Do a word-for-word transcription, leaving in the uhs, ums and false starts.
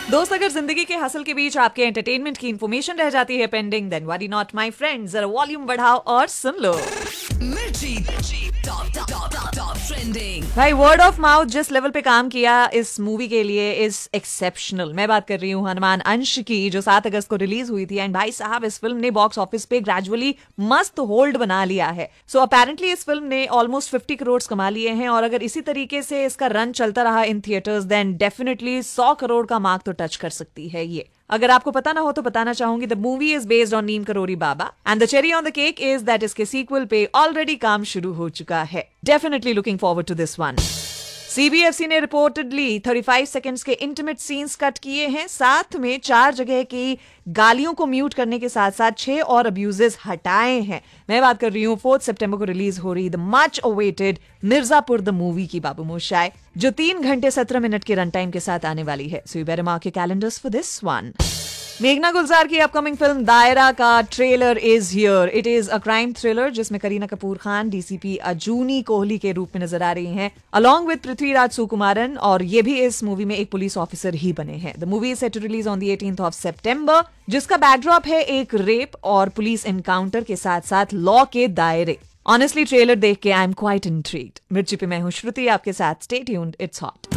दोस्त, अगर जिंदगी के हसल के बीच आपके एंटरटेनमेंट की इंफॉर्मेशन रह जाती है pending, then worry not my friends, जरा वॉल्यूम बढ़ाओ और सुन लो। मिर्ची top top top top trending. भाई, वर्ड ऑफ माउथ जिस लेवल पे काम किया इस मूवी के लिए इज एक्सेप्शनल। मैं बात कर रही हूँ हनुमान अंश की, जो सात अगस्त को रिलीज हुई थी। एंड भाई साहब, इस फिल्म ने बॉक्स ऑफिस पे ग्रेजुअली मस्त होल्ड बना लिया है। सो so, अपेरेंटली इस फिल्म ने ऑलमोस्ट फिफ्टी करोड़ कमा लिए हैं, और अगर इसी तरीके से इसका रन चलता रहा इन थिएटर्स, देन डेफिनेटली सौ करोड़ का मार्क तो टच कर सकती है ये। अगर आपको पता ना हो तो बताना चाहूंगी, the movie is based on Neem Karori Baba, and the cherry on the cake is that इसके सीक्वल पे ऑलरेडी काम शुरू हो चुका है। Definitely looking forward to this one. CBFC ने रिपोर्टेडली पैंतीस सेकंड्स के इंटीमेट सीन्स कट किए हैं, साथ में चार जगह की गालियों को म्यूट करने के साथ साथ छह और अब्यूजेस हटाए हैं। मैं बात कर रही हूँ फोर्थ सितंबर को रिलीज हो रही the much awaited Mirzapur the movie की, बाबू मोशाय, जो तीन घंटे सत्रह मिनट के रन टाइम के साथ आने वाली है। So you better mark your calendars for this one. मेघना गुलजार की अपकमिंग फिल्म दायरा का trailer is here. It is a crime thriller जिसमें करीना कपूर खान डीसीपी अजूनी कोहली के रूप में नजर आ रही हैं, अलॉन्ग विद पृथ्वीराज सुकुमारन, और ये भी इस मूवी में एक पुलिस ऑफिसर ही बने हैं। The movie is set to release on the eighteenth of सितंबर, जिसका बैकड्रॉप है एक रेप और पुलिस एनकाउंटर के साथ साथ लॉ के दायरे। ऑनेस्टली ट्रेलर देख के आई एम क्वाइट इंट्रीग्ड। मिर्ची पे मैं हूं श्रुति आपके साथ। Stay tuned, it's hot.